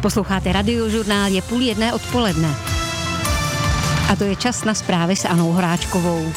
Posloucháte Radiožurnál, je 12:30 odpoledne. A to je čas na zprávy s Anou Horáčkovou.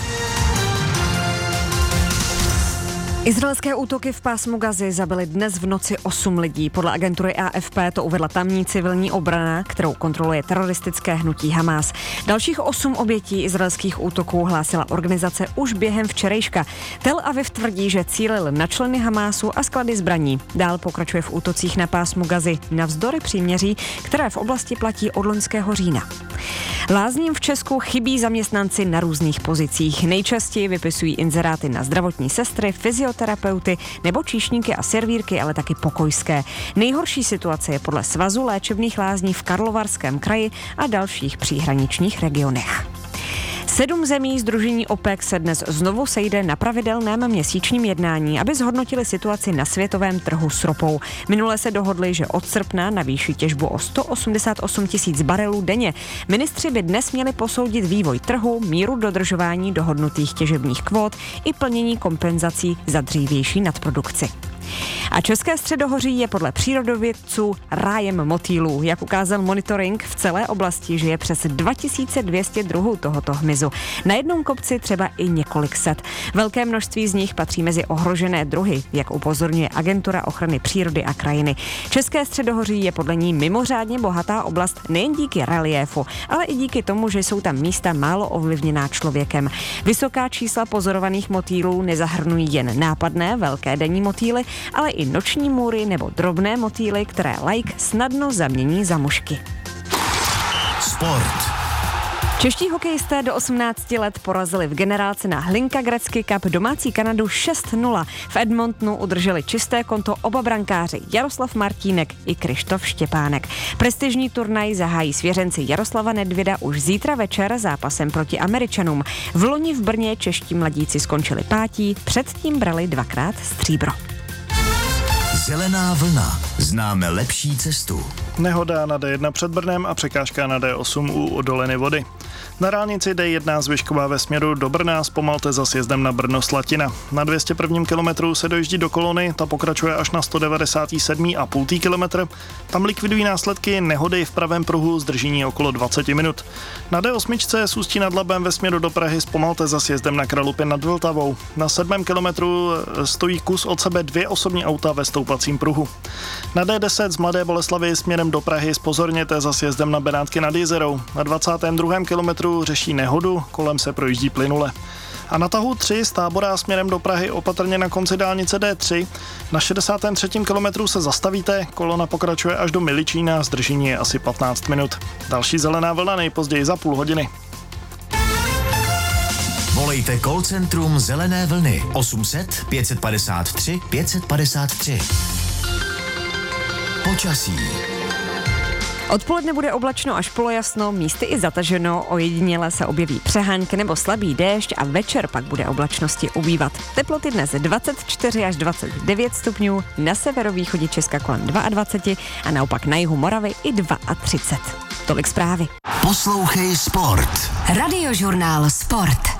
Izraelské útoky v pásmu Gazy zabily dnes v noci 8 lidí. Podle agentury AFP to uvedla tamní civilní obrana, kterou kontroluje teroristické hnutí Hamás. Dalších 8 obětí izraelských útoků hlásila organizace už během včerejška. Tel Aviv tvrdí, že cílil na členy Hamásu a sklady zbraní. Dál pokračuje v útocích na pásmu Gazy navzdory příměří, které v oblasti platí od loňského října. Lázním v Česku chybí zaměstnanci na různých pozicích. Nejčastěji vypisují inzeráty na zdravotní sestry, fyzioterapeuty nebo číšníky a servírky, ale taky pokojské. Nejhorší situace je podle Svazu léčebných lázní v Karlovarském kraji a dalších příhraničních regionech. 7 zemí sdružení OPEC se dnes znovu sejde na pravidelném měsíčním jednání, aby zhodnotili situaci na světovém trhu s ropou. Minule se dohodli, že od srpna navýší těžbu o 188 000 barelů denně. Ministři by dnes měli posoudit vývoj trhu, míru dodržování dohodnutých těžebních kvót i plnění kompenzací za dřívější nadprodukci. A České středohoří je podle přírodovědců rájem motýlů. Jak ukázal monitoring, v celé oblasti žije přes 2200 druhů tohoto hmyzu. Na jednom kopci třeba i několik set. Velké množství z nich patří mezi ohrožené druhy, jak upozorňuje Agentura ochrany přírody a krajiny. České středohoří je podle ní mimořádně bohatá oblast nejen díky reliéfu, ale i díky tomu, že jsou tam místa málo ovlivněná člověkem. Vysoká čísla pozorovaných motýlů nezahrnují jen nápadné velké denní motýly, ale i noční můry nebo drobné motýly, které laik snadno zamění za mušky. Sport. Čeští hokejisté do 18 let porazili v generálce na Hlinka Gretzky Cup domácí Kanadu 6-0. V Edmontonu udrželi čisté konto oba brankáři Jaroslav Martínek i Krištof Štěpánek. Prestižní turnaj zahájí svěřenci Jaroslava Nedvěda už zítra večer zápasem proti Američanům. V loni v Brně čeští mladíci skončili 5., předtím brali 2krát stříbro. Zelená vlna. Známe lepší cestu. Nehoda na D1 před Brnem a překážka na D8 u Doliny Vody. Na dálnici D1 zvyšková ve směru do Brna zpomalte za sjezdem na Brno-Slatina. Na 201. kilometru se dojíždí do kolony, ta pokračuje až na 197,5 kilometr. Tam likvidují následky nehody v pravém pruhu, zdržení okolo 20 minut. Na D8 z Ústí nad Labem ve směru do Prahy zpomalte za sjezdem na Kralupy nad Vltavou. Na 7. kilometru stojí kus od sebe 2 osobní auta ve stoupacím pruhu. Na D10 z Mladé Boleslavi směrem do Prahy zpozorněte za sjezdem na Benátky nad Jizerou. Na 22. kilometru řeší nehodu, kolem se projíždí plynule. A na tahu 3 z Tábora směrem do Prahy opatrně na konci dálnice D3. Na 63. kilometru se zastavíte, kolona pokračuje až do Miličína, zdržení je asi 15 minut. Další zelená vlna nejpozději za půl hodiny. Volejte call centrum Zelené vlny 800 553 553. Počasí. Odpoledne bude oblačno až polojasno, místy i zataženo, ojediněle se objeví přehánky nebo slabý déšť a večer pak bude oblačnosti ubývat. Teploty dnes 24 až 29 stupňů, na severovýchodě Česka kolem 22 a naopak na jihu Moravy i 32. Tolik zprávy. Poslouchej Sport. Radiožurnál Sport.